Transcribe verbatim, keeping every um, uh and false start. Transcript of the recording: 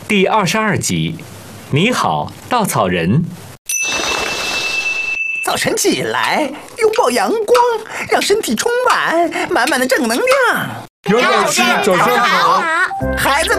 第二十二集。你好，稻草人。 早晨起来，拥抱阳光，让身体充满满满的正能量。 刘老师早上好， 孩子们